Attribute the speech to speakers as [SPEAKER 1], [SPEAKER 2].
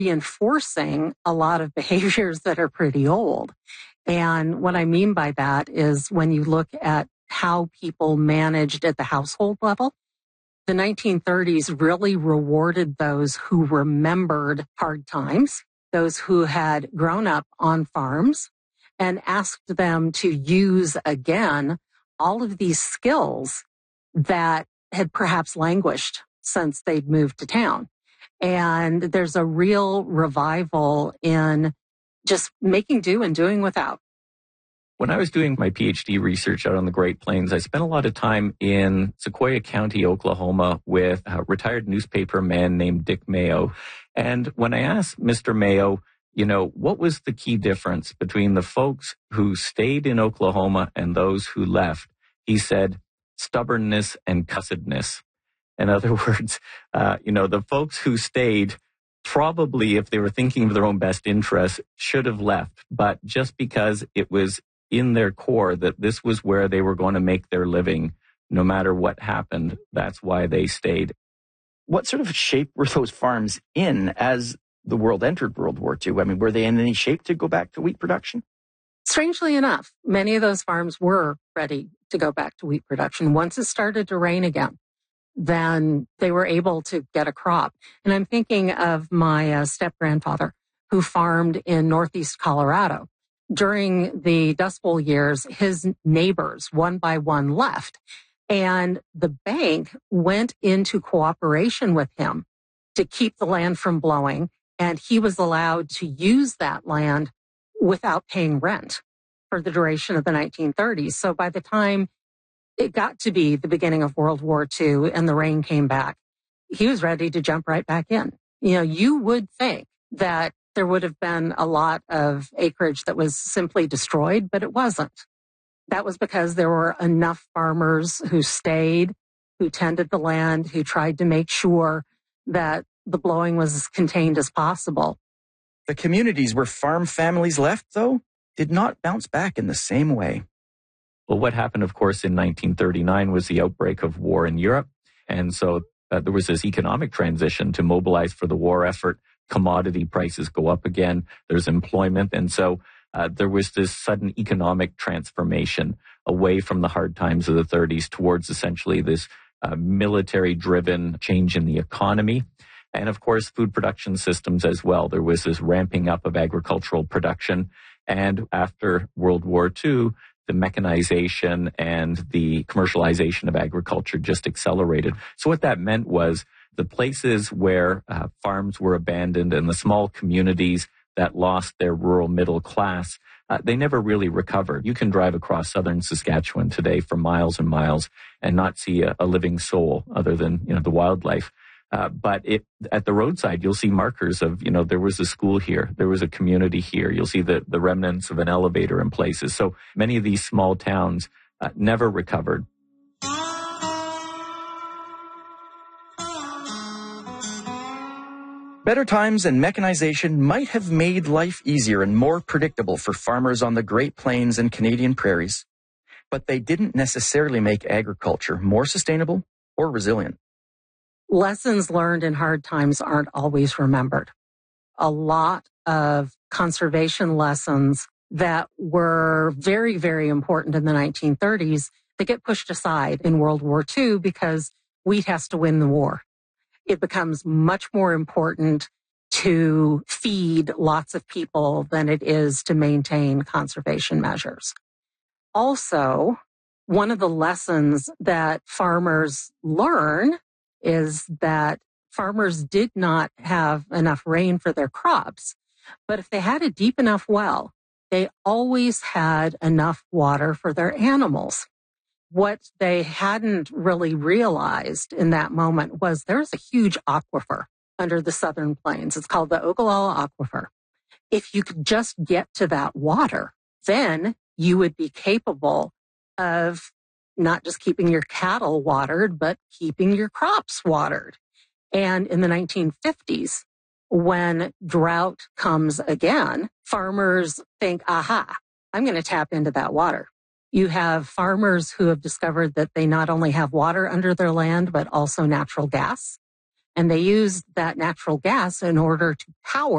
[SPEAKER 1] reinforcing a lot of behaviors that are pretty old. And what I mean by that is when you look at how people managed at the household level, the 1930s really rewarded those who remembered hard times, those who had grown up on farms, and asked them to use again all of these skills that had perhaps languished since they'd moved to town. And there's a real revival in just making do and doing without.
[SPEAKER 2] When I was doing my PhD research out on the Great Plains, I spent a lot of time in Sequoia County, Oklahoma, with a retired newspaper man named Dick Mayo. And when I asked Mr. Mayo, what was the key difference between the folks who stayed in Oklahoma and those who left? He said, stubbornness and cussedness. In other words, the folks who stayed probably, if they were thinking of their own best interests, should have left. But just because it was in their core that this was where they were going to make their living, no matter what happened, that's why they stayed.
[SPEAKER 3] What sort of shape were those farms in as the world entered World War II? I mean, were they in any shape to go back to wheat production?
[SPEAKER 1] Strangely enough, many of those farms were ready to go back to wheat production. Once it started to rain again, then they were able to get a crop. And I'm thinking of my step-grandfather who farmed in northeast Colorado. During the Dust Bowl years, his neighbors, one by one, left. And the bank went into cooperation with him to keep the land from blowing. And he was allowed to use that land without paying rent for the duration of the 1930s. So by the time it got to be the beginning of World War II and the rain came back, he was ready to jump right back in. You would think that there would have been a lot of acreage that was simply destroyed, but it wasn't. That was because there were enough farmers who stayed, who tended the land, who tried to make sure that the blowing was as contained as possible.
[SPEAKER 3] The communities where farm families left, though, did not bounce back in the same way.
[SPEAKER 2] Well, what happened, of course, in 1939 was the outbreak of war in Europe. And so there was this economic transition to mobilize for the war effort. Commodity prices go up again. There's employment. And so there was this sudden economic transformation away from the hard times of the 30s towards essentially this military-driven change in the economy. And of course, food production systems as well. There was this ramping up of agricultural production. And after World War II, the mechanization and the commercialization of agriculture just accelerated. So what that meant was the places where farms were abandoned and the small communities that lost their rural middle class, they never really recovered. You can drive across southern Saskatchewan today for miles and miles and not see a living soul other than the wildlife. But at the roadside, you'll see markers of, there was a school here, there was a community here. You'll see the remnants of an elevator in places. So many of these small towns never recovered.
[SPEAKER 3] Better times and mechanization might have made life easier and more predictable for farmers on the Great Plains and Canadian prairies, but they didn't necessarily make agriculture more sustainable or resilient.
[SPEAKER 1] Lessons learned in hard times aren't always remembered. A lot of conservation lessons that were very, very important in the 1930s, they get pushed aside in World War II because wheat has to win the war. It becomes much more important to feed lots of people than it is to maintain conservation measures. Also, one of the lessons that farmers learn is that farmers did not have enough rain for their crops, but if they had a deep enough well, they always had enough water for their animals. What they hadn't really realized in that moment was there's a huge aquifer under the Southern Plains. It's called the Ogallala Aquifer. If you could just get to that water, then you would be capable of not just keeping your cattle watered, but keeping your crops watered. And in the 1950s, when drought comes again, farmers think, aha, I'm going to tap into that water. You have farmers who have discovered that they not only have water under their land, but also natural gas. And they use that natural gas in order to power